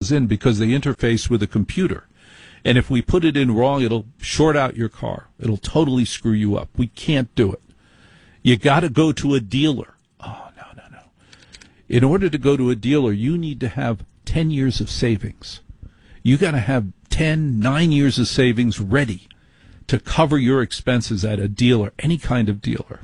goes in because they interface with a computer. And if we put it in wrong, it'll short out your car. It'll totally screw you up. We can't do it. You got to go to a dealer. Oh, no. In order to go to a dealer, you need to have 10 years of savings. You got to have 9 years of savings ready to cover your expenses at a dealer, any kind of dealer.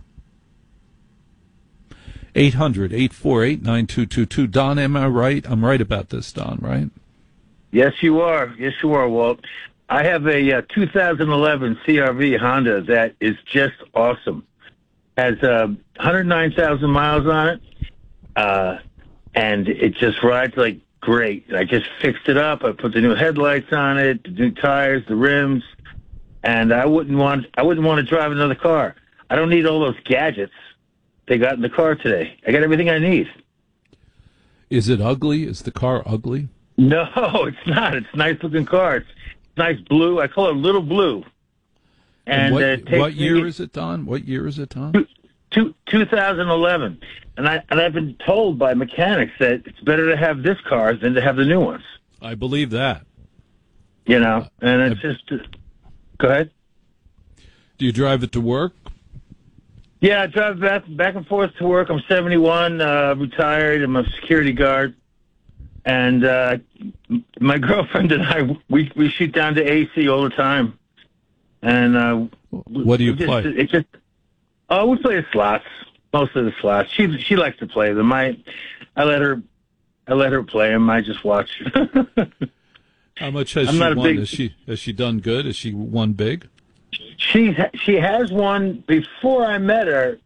800-848-9222. Don, am I right? I'm right about this, Don, right? Yes, you are. Yes, you are, Walt. I have a 2011 CRV Honda that is just awesome. Has 109,000 miles on it, and it just rides like great. I just fixed it up. I put the new headlights on it, the new tires, the rims, and I wouldn't want to drive another car. I don't need all those gadgets they got in the car today. I got everything I need. Is it ugly? Is the car ugly? No, it's not. It's a nice-looking car. It's nice blue. I call it Little Blue. And what year is it, Don? What year is it, Don? 2011. And I've been told by mechanics that it's better to have this car than to have the new ones. I believe that. You know, and it's just... Go ahead. Do you drive it to work? Yeah, I drive back and forth to work. I'm 71, retired. I'm a security guard. And my girlfriend and I, we shoot down to AC all the time. And what do you play? We play the slots, most of the slots. She likes to play them. I let her play them. I just watch. How much has she won? Has she done good? Has she won big? She has won. Before I met her,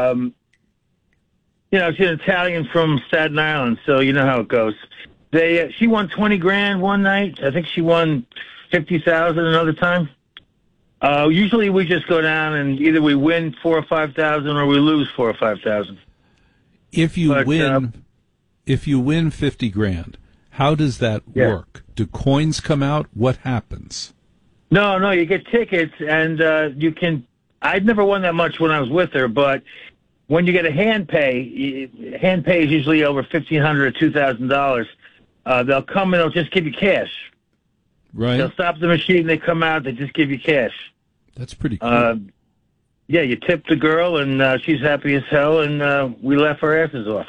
you know, she's an Italian from Staten Island, so you know how it goes. She won $20,000 one night. I think she won $50,000 another time. Usually we just go down and either we win $4,000 or $5,000 or we lose $4,000 or $5,000. If you win $50,000, how does that work? Do coins come out? What happens? No, you get tickets and you can. I'd never won that much when I was with her, but when you get a hand pay is usually over $1,500 or $2,000. They'll come and they'll just give you cash. Right. They'll stop the machine, they come out, they just give you cash. That's pretty cool. Yeah, you tip the girl, and she's happy as hell, and we laugh our asses off.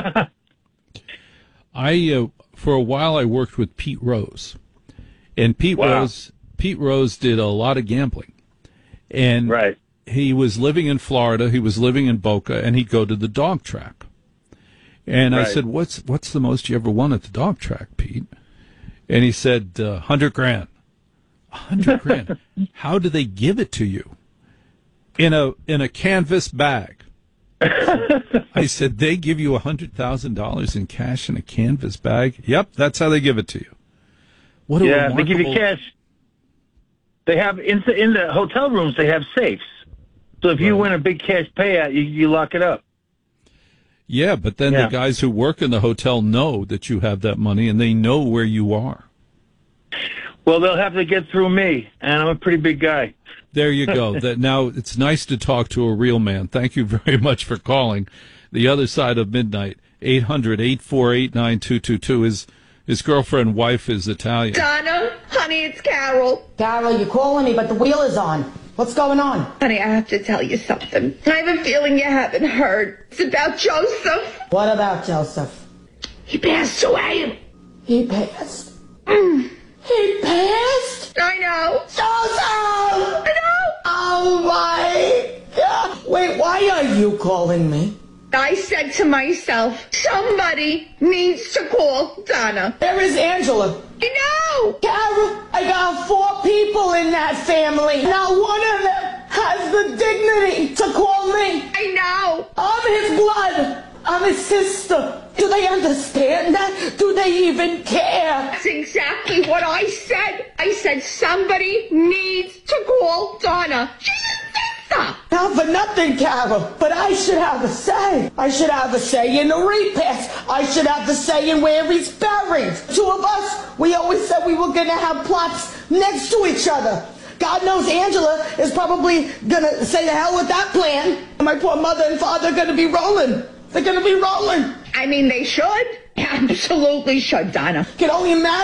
For a while, I worked with Pete Rose. And Pete Rose did a lot of gambling. And he was living in Florida, he was living in Boca, and he'd go to the dog track. And I said, what's the most you ever won at the dog track, Pete? And he said, $100,000. $100,000. How do they give it to you? In a canvas bag. I said, they give you $100,000 in cash in a canvas bag? Yep, that's how they give it to you. What a remarkable... they give you cash. They have, in the hotel rooms, they have safes. So if you win a big cash payout, you lock it up. Yeah, but then the guys who work in the hotel know that you have that money, and they know where you are. Well, they'll have to get through me, and I'm a pretty big guy. There you go. Now, it's nice to talk to a real man. Thank you very much for calling. The other side of midnight, 800-848-9222. His girlfriend, wife is Italian. Donna, honey, it's Carol. Carol, you're calling me, but the wheel is on. What's going on? Honey, I have to tell you something. I have a feeling you haven't heard. It's about Joseph. What about Joseph? He passed away. He passed? He passed? I know. Joseph! I know. Oh, my God. Wait, why are you calling me? I said to myself, somebody needs to call Donna. There is Angela. I know. Carol, I got 4 people in that family. Not one of them has the dignity to call me. I know. I'm his blood. I'm his sister. Do they understand that? Do they even care? That's exactly what I said. I said somebody needs to call Donna. She's a sister. Not for nothing, Carol, but I should have a say. I should have a say in the repass. I should have a say in where he's buried. 2 of us, we always said we were going to have plots next to each other. God knows Angela is probably going to say the hell with that plan. My poor mother and father are going to be rolling. They're going to be rolling. I mean, they should. Absolutely should, Donna. Can only imagine.